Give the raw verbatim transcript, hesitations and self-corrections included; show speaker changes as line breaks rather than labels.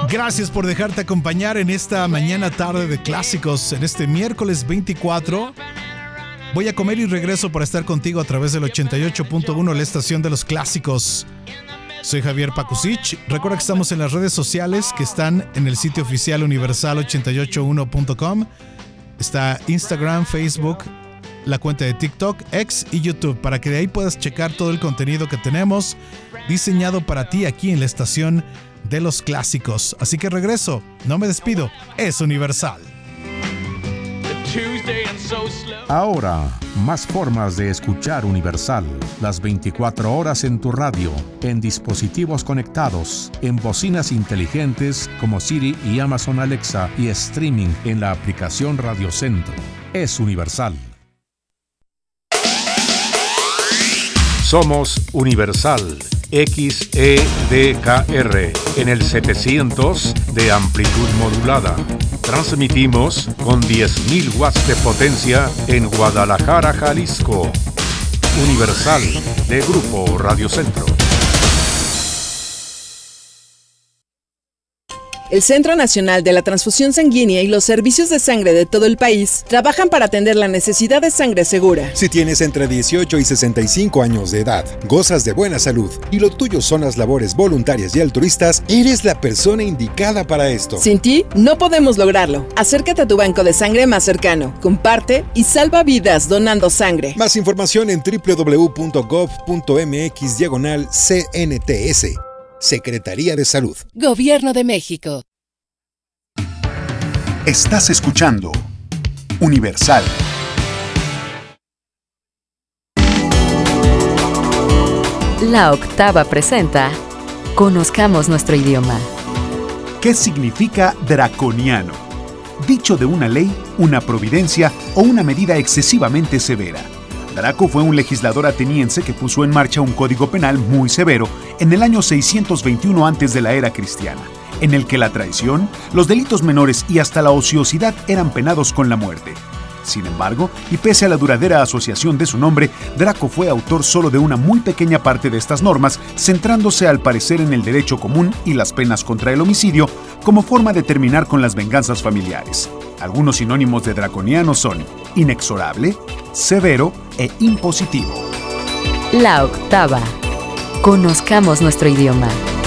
Gracias por dejarte acompañar en esta mañana tarde de clásicos. En este miércoles veinticuatro voy a comer y regreso para estar contigo a través del ochenta y ocho punto uno, la estación de los clásicos. Soy Javier Pakusich. Recuerda que estamos en las redes sociales que están en el sitio oficial universal ochenta y ocho uno punto com. Está Instagram, Facebook, la cuenta de TikTok, X y YouTube, para que de ahí puedas checar todo el contenido que tenemos diseñado para ti aquí en la estación de los clásicos. Así que regreso, no me despido, es Universal.
Ahora, más formas de escuchar Universal. Las veinticuatro horas en tu radio, en dispositivos conectados, en bocinas inteligentes como Siri y Amazon Alexa y streaming en la aplicación Radio Centro. Es Universal. Somos Universal X E D K R en el setecientos de amplitud modulada. Transmitimos con diez mil watts de potencia en Guadalajara, Jalisco. Universal de Grupo Radio Centro.
El Centro Nacional de la Transfusión Sanguínea y los servicios de sangre de todo el país trabajan para atender la necesidad de sangre segura.
Si tienes entre dieciocho y sesenta y cinco años de edad, gozas de buena salud y lo tuyo son las labores voluntarias y altruistas, eres la persona indicada para esto.
Sin ti, no podemos lograrlo. Acércate a tu banco de sangre más cercano, comparte y salva vidas donando sangre.
Más información en doble u doble u doble u punto gov punto mx diagonal C N T S. Secretaría de Salud.
Gobierno de México.
Estás escuchando Universal.
La Octava presenta Conozcamos nuestro idioma.
¿Qué significa draconiano? Dicho de una ley, una providencia o una medida excesivamente severa. Draco fue un legislador ateniense que puso en marcha un código penal muy severo en el año seiscientos veintiuno antes de la era cristiana, en el que la traición, los delitos menores y hasta la ociosidad eran penados con la muerte. Sin embargo, y pese a la duradera asociación de su nombre, Draco fue autor solo de una muy pequeña parte de estas normas, centrándose al parecer en el derecho común y las penas contra el homicidio como forma de terminar con las venganzas familiares. Algunos sinónimos de draconiano son inexorable, severo e impositivo.
La Octava. Conozcamos nuestro idioma.